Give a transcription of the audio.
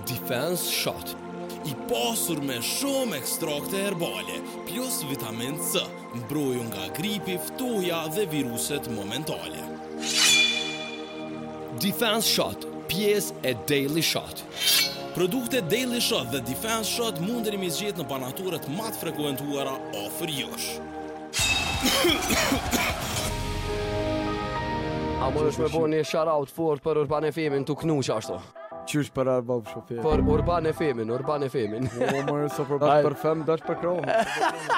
Defense Shot, i pasur me shumë ekstrakte herbale, plus vitamin C, mbrojtur nga gripi, ftohja dhe viruset momentale. Defense Shot, pjesë e Daily Shot. Produktet Daily Shot dhe Defense Shot mundeni mi zgjedh në banaturet më të frekuentuara afër jush. A më është me bo një shout-out fort për Urban FM-in të knuq ashtu? Qysh për arbab shofer? Për Urban FM-in. O, më së për fem dash për kro.